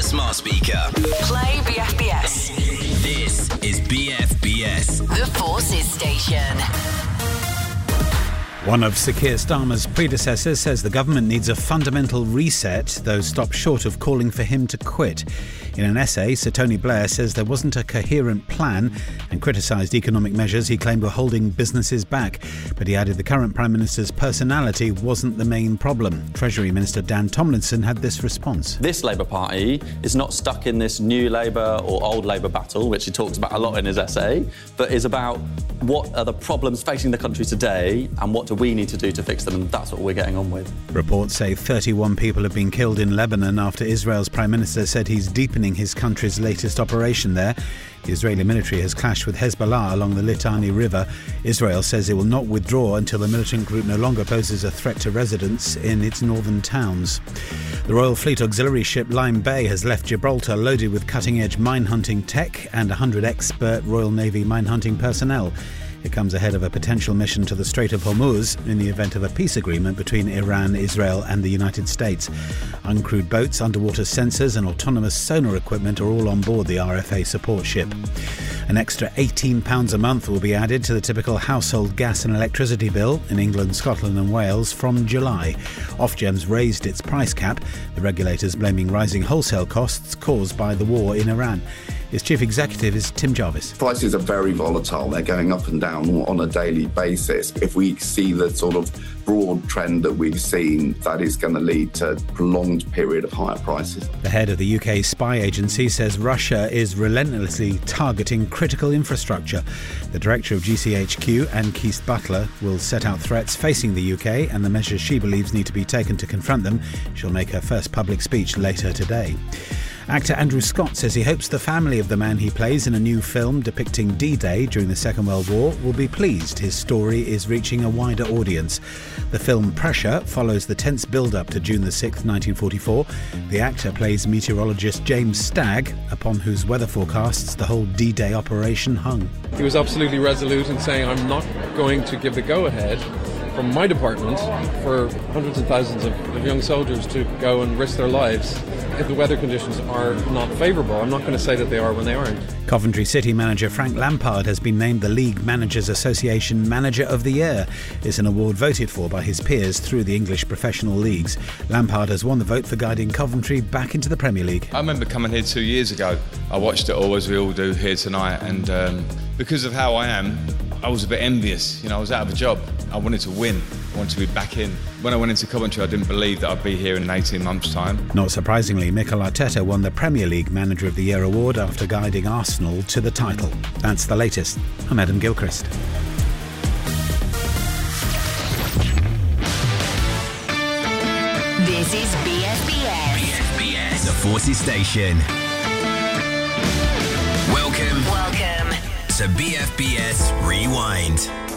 smart speaker. Play BFBS. This is BFBS. The Forces Station. One of Sir Keir Starmer's predecessors says the government needs a fundamental reset, though stopped short of calling for him to quit. In an essay, Sir Tony Blair says there wasn't a coherent plan and criticised economic measures he claimed were holding businesses back. But he added the current Prime Minister's personality wasn't the main problem. Treasury Minister Dan Tomlinson had this response. This Labour Party is not stuck in this new Labour or old Labour battle, which he talks about a lot in his essay, but is about what are the problems facing the country today and what do we need to do to fix them, and that's what we're getting on with. Reports say 31 people have been killed in Lebanon after Israel's Prime Minister said he's deepening his country's latest operation there. The Israeli military has clashed with Hezbollah along the Litani River. Israel says it will not withdraw until the militant group no longer poses a threat to residents in its northern towns. The Royal Fleet auxiliary ship Lyme Bay has left Gibraltar loaded with cutting-edge mine-hunting tech and 100 expert Royal Navy mine-hunting personnel. It comes ahead of a potential mission to the Strait of Hormuz in the event of a peace agreement between Iran, Israel and the United States. Uncrewed boats, underwater sensors and autonomous sonar equipment are all on board the RFA support ship. An extra £18 a month will be added to the typical household gas and electricity bill in England, Scotland and Wales from July. Ofgem's raised its price cap, the regulators blaming rising wholesale costs caused by the war in Iran. Its chief executive is Tim Jarvis. Prices are very volatile. They're going up and down on a daily basis. If we see the sort of broad trend that we've seen, that is going to lead to a prolonged period of higher prices. The head of the UK spy agency says Russia is relentlessly targeting critical infrastructure. The director of GCHQ, Anne Keast Butler, will set out threats facing the UK and the measures she believes need to be taken to confront them. She'll make her first public speech later today. Actor Andrew Scott says he hopes the family of the man he plays in a new film depicting D-Day during the Second World War will be pleased his story is reaching a wider audience. The film Pressure follows the tense build-up to June the 6th, 1944. The actor plays meteorologist James Stagg, upon whose weather forecasts the whole D-Day operation hung. He was absolutely resolute in saying, I'm not going to give the go-ahead from my department for hundreds and thousands of young soldiers to go and risk their lives. If the weather conditions are not favourable, I'm not going to say that they are when they aren't. Coventry City manager Frank Lampard has been named the League Managers Association Manager of the Year. It's an award voted for by his peers through the English professional leagues. Lampard has won the vote for guiding Coventry back into the Premier League. I remember coming here 2 years ago. I watched it all, as we all do here tonight, and because of how I am, I was a bit envious. I was out of a job. I wanted to win. I wanted to be back in. When I went into Coventry, I didn't believe that I'd be here in 18 months' time. Not surprisingly, Mikel Arteta won the Premier League Manager of the Year award after guiding Arsenal to the title. That's the latest. I'm Adam Gilchrist. This is BFBS. BFBS, the Forces Station. Welcome to BFBS Rewind.